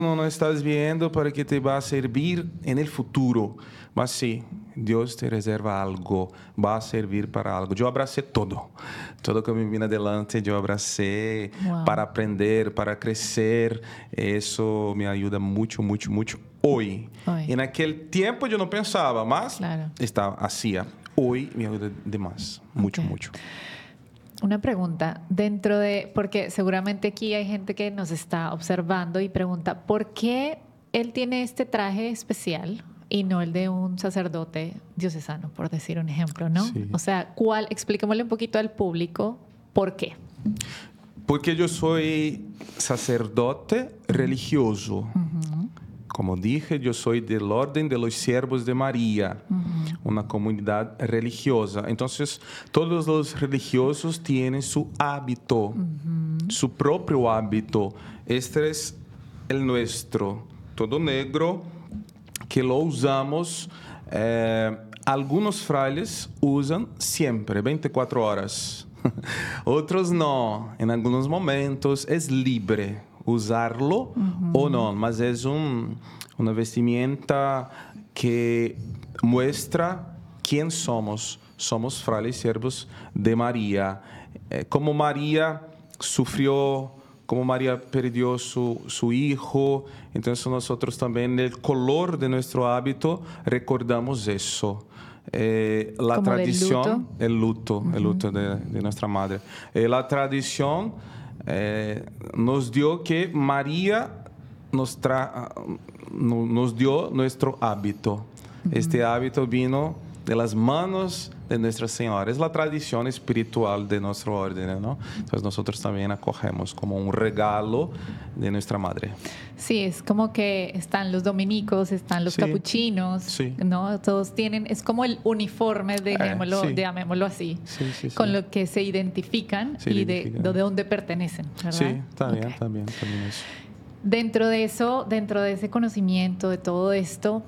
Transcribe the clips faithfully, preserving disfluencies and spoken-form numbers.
no estás viendo para que te va a servir en el futuro. Mas sí, Dios te reserva algo, va a servir para algo. Yo abracé todo, todo que me vino adelante, yo abracé Wow. para aprender, para crecer. Eso me ayuda mucho, mucho, mucho hoy. Hoy. En aquel tiempo yo no pensaba, mas Claro. estaba, hacía. Hoy me ayuda demás, mucho, Ok. mucho. Una pregunta, dentro de, porque seguramente aquí hay gente que nos está observando y pregunta, ¿por qué él tiene este traje especial y no el de un sacerdote diocesano, por decir un ejemplo, ¿no? Sí. O sea, ¿cuál, explíquemosle un poquito al público, ¿por qué? Porque yo soy sacerdote religioso. Uh-huh. Como dije, yo soy del orden de los siervos de María, Uh-huh. una comunidad religiosa. Entonces, todos los religiosos tienen su hábito, Uh-huh. su propio hábito. Este es el nuestro, todo negro, que lo usamos. Eh, algunos frailes usan siempre, veinticuatro horas. Otros no. En algunos momentos es libre usarlo uh-huh. o no, mas es un, una vestimenta que muestra quién somos. Somos frailes siervos de María. Eh, como María sufrió, como María perdió su, su hijo, entonces nosotros también, el color de nuestro hábito, recordamos eso. Eh, la como tradición, luto. el luto, Uh-huh. el luto de, de nuestra madre. Eh, la tradición eh, nos dio que María nos, tra nos dio nuestro hábito. Uh-huh. Este hábito vino de las manos de Nuestra Señora. Es la tradición espiritual de nuestro orden, ¿no? Entonces nosotros también acogemos como un regalo de nuestra madre. Sí, es como que están los dominicos, están los sí. capuchinos, sí. ¿no? Todos tienen, es como el uniforme, dejémoslo, eh, sí. llamémoslo así, sí, sí, sí. con lo que se identifican se y identifican. De, de dónde pertenecen, ¿verdad? Sí, también, okay. también, también eso. Dentro de eso, dentro de ese conocimiento, de todo esto,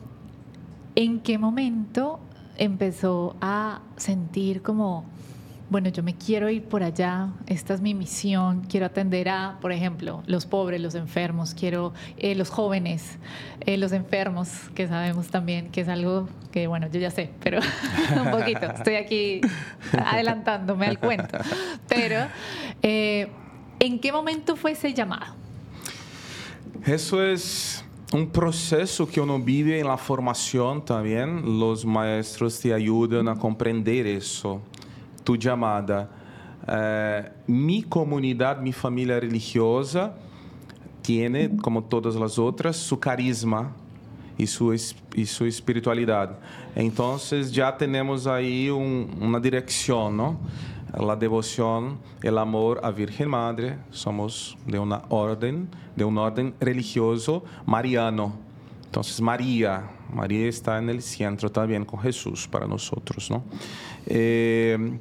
¿en qué momento empezó a sentir como, bueno, yo me quiero ir por allá, esta es mi misión, quiero atender a, por ejemplo, los pobres, los enfermos, quiero eh, los jóvenes, eh, los enfermos, que sabemos también que es algo que, bueno, yo ya sé, pero un poquito, estoy aquí adelantándome al cuento, pero eh, ¿en qué momento fue ese llamado? Eso es un proceso que uno vive en la formación también. Los maestros te ayudan a comprender eso, tu llamada. Eh, mi comunidad, mi familia religiosa, tiene, como todas las otras, su carisma y su, y su espiritualidad. Entonces ya tenemos ahí un, una dirección, ¿no? La devoción, el amor a Virgen Madre. Somos de una orden, de un orden religioso mariano. Entonces María, María está en el centro también con Jesús para nosotros, ¿no? Eh,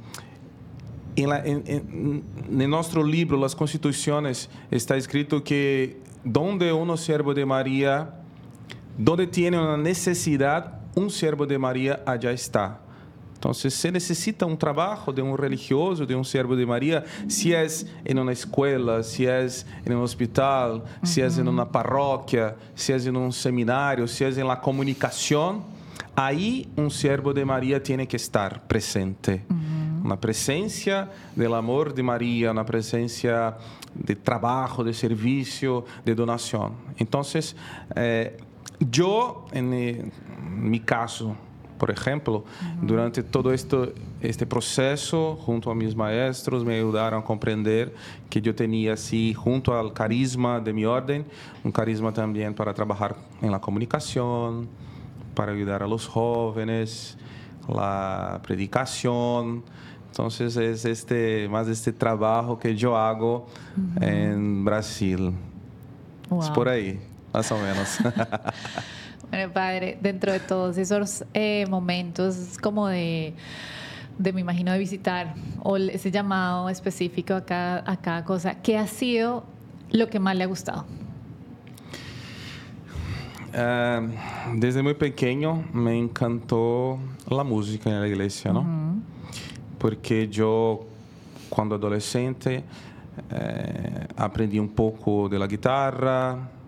en, la, en, en, en nuestro libro, las Constituciones, está escrito que donde uno siervo de María, donde tiene una necesidad, un siervo de María allá está. Entonces, se necesita un trabajo de un religioso, de un siervo de María, si es en una escuela, si es en un hospital, uh-huh. si es en una parroquia, si es en un seminario, si es en la comunicación, ahí un siervo de María tiene que estar presente. Uh-huh. Una presencia del amor de María, una presencia de trabajo, de servicio, de donación. Entonces, eh, yo, en, en mi caso, por ejemplo, uh-huh. durante todo esto, este proceso, junto a mis maestros, me ayudaron a comprender que yo tenía, así, junto al carisma de mi orden, un carisma también para trabajar en la comunicación, para ayudar a los jóvenes, la predicación. Entonces, es este, más este trabajo que yo hago uh-huh. en Brasil. Wow. Es por ahí, más o menos. Bueno, padre, dentro de todos esos eh, momentos como de, de, me imagino, de visitar o ese llamado específico a cada, a cada cosa, ¿qué ha sido lo que más le ha gustado? Uh, desde muy pequeño me encantó la música en la iglesia, ¿no? Uh-huh. Porque yo, cuando adolescente, eh, aprendí un poco de la guitarra,